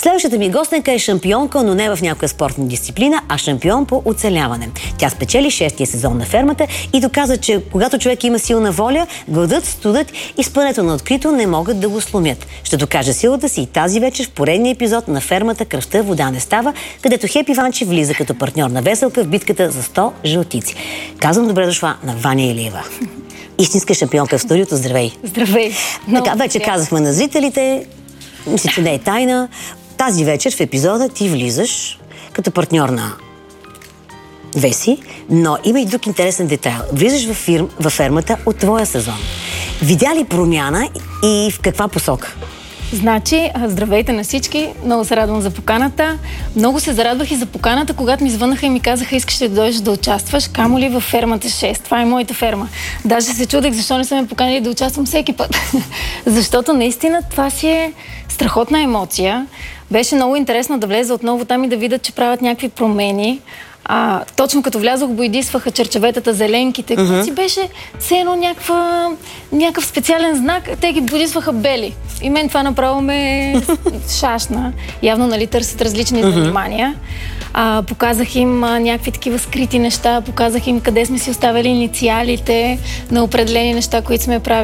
Следващата ми гостенка е шампионка, но не в някоя спортна дисциплина, а шампион по оцеляване. Тя спечели 6-тия сезон на Фермата и доказа, че когато човек има силна воля, гладът, студът и спънето на открито не могат да го сломят. Ще докаже силата си и тази вечер в поредния епизод на Фермата "Кръвта вода не става", където Хепи Ванчев влиза като партньор на Веселка в битката за 100 жълтици. Казвам добре дошла на Ваня Илиева. Истинска шампионка в студиото. Здравей! Здравей! Така, вече казахме на зрителите, мисля, че не е тайна. Тази вечер в епизода ти влизаш като партньор на Веси, но има и друг интересен детайл. Влизаш във Фермата от твоя сезон. Видя ли промяна и в каква посока? Значи, здравейте на всички, много се радвам за поканата. Много се зарадвах и за поканата, когато ми звънаха и ми казаха: искаш ли да дойдеш да участваш, камо ли във Фермата 6. Това е моята ферма. Даже се чудех защо не са ме поканили да участвам всеки път. Защото наистина това си е страхотна емоция. Беше много интересно да влеза отново там и да видя, че правят някакви промени. Точно като влязох, бойдисваха черчеветата, зеленките, което си беше все едно някакъв специален знак. Те ги бойдисваха бели. И мен това направо ме шашна. Явно, нали, търсят различни занимания. Показах им някакви такива скрити неща, показах им къде сме си оставили инициалите на определени неща, които сме правили.